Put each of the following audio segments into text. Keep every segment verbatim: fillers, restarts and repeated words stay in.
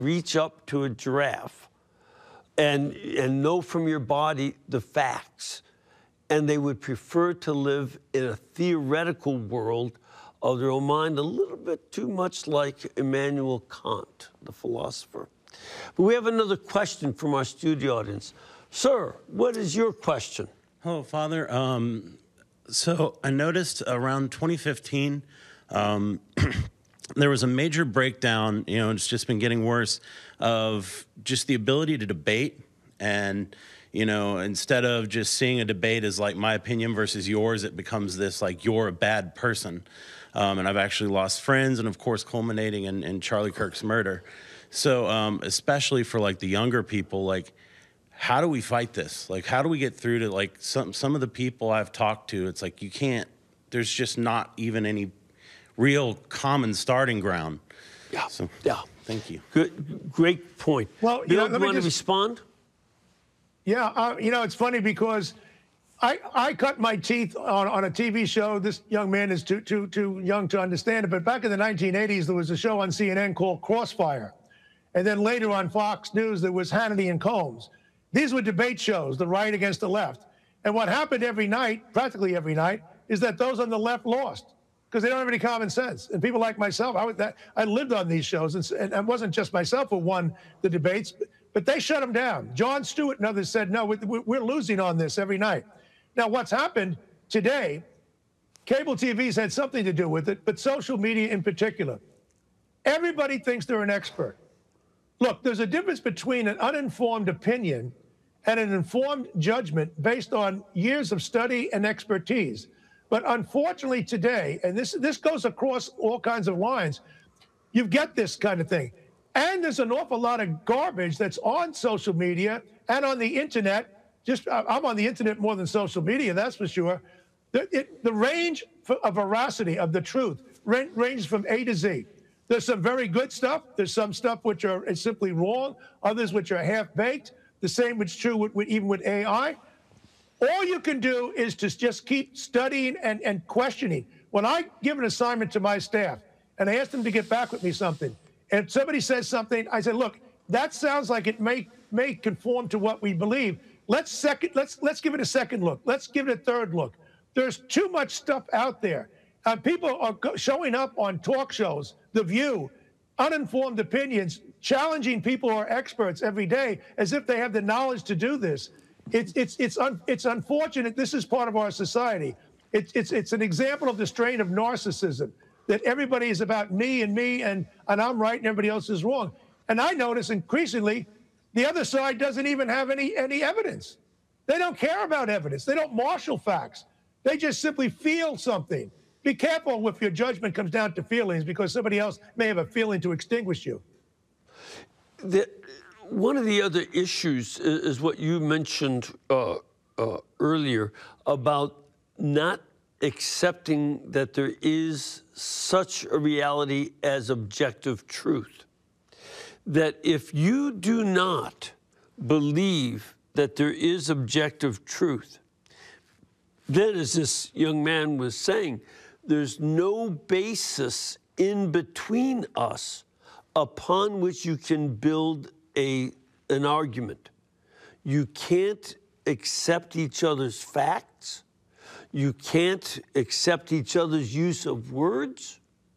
reach up to a giraffe and, and know from your body the facts. And they would prefer to live in a theoretical world of their own mind, a little bit too much like Immanuel Kant, the philosopher. But we have another question from our studio audience. Sir, what is your question? Hello, Father. Um, so I noticed around twenty fifteen, um, there was a major breakdown, you know, it's just been getting worse, of just the ability to debate. And, you know, instead of just seeing a debate as like my opinion versus yours, it becomes this like you're a bad person. Um, and I've actually lost friends, and of course culminating in, in Charlie Kirk's murder. So um, especially for like the younger people, like, how do we fight this? Like, how do we get through to like some, some of the people I've talked to, it's like you can't, there's just not even any real common starting ground. Yeah, so, yeah. Thank you. Good, great point. Well, you Bill, know, let do you me want just, to respond? Yeah, uh, you know, it's funny because I, I cut my teeth on, on a T V show. This young man is too, too, too young to understand it, but back in the nineteen eighties, there was a show on C N N called Crossfire. And then later on Fox News, there was Hannity and Combs. These were debate shows, the right against the left. And what happened every night, practically every night, is that those on the left lost because they don't have any common sense. And people like myself, I, was that, I lived on these shows, and, and it wasn't just myself who won the debates, but they shut them down. Jon Stewart and others said, no, we're, we're losing on this every night. Now, what's happened today, cable T V's had something to do with it, but social media in particular. Everybody thinks they're an expert. Look, there's a difference between an uninformed opinion and an informed judgment based on years of study and expertise. But unfortunately today, and this, this goes across all kinds of lines, you get this kind of thing. And there's an awful lot of garbage that's on social media and on the internet. Just, I'm on the internet more than social media, that's for sure. The, it, the range of veracity of the truth ranges from A to Z. There's some very good stuff. There's some stuff which are is simply wrong, others which are half-baked. The same is true with, with, even with A I. All you can do is to just keep studying and, and questioning. When I give an assignment to my staff and I ask them to get back with me something, and if somebody says something, I say, look, that sounds like it may, may conform to what we believe. Let's, second, let's, let's give it a second look. Let's give it a third look. There's too much stuff out there. Uh, people are showing up on talk shows, The View, uninformed opinions, challenging people who are experts every day as if they have the knowledge to do this. It's, it's, it's, un, it's unfortunate. This is part of our society. It's, it's, it's an example of the strain of narcissism, that everybody is about me and me, and, and I'm right and everybody else is wrong. And I notice increasingly the other side doesn't even have any, any evidence. They don't care about evidence. They don't marshal facts. They just simply feel something. Be careful if your judgment comes down to feelings, because somebody else may have a feeling to extinguish you. The, one of the other issues is, is what you mentioned uh, uh, earlier about not accepting that there is such a reality as objective truth. That if you do not believe that there is objective truth, then, as this young man was saying, there's no basis in between us upon which you can build a, an argument. You can't accept each other's facts. You can't accept each other's use of words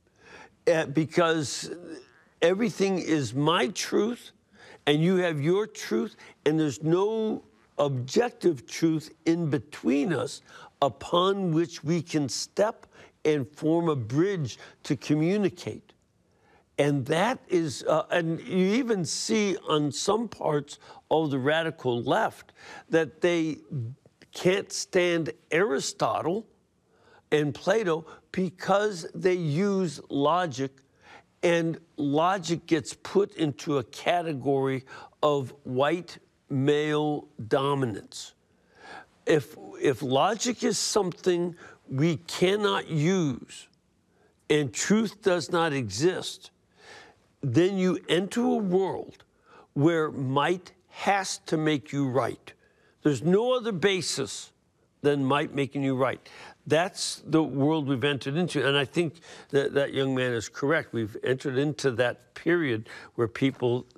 uh, because everything is my truth and you have your truth, and there's no objective truth in between us upon which we can step and form a bridge to communicate. And that is, uh, and you even see on some parts of the radical left that they can't stand Aristotle and Plato because they use logic, and logic gets put into a category of white male dominance. If, if logic is something we cannot use and truth does not exist, then you enter a world where might has to make you right. There's no other basis than might making you right. That's the world we've entered into. And I think that that young man is correct. We've entered into that period where people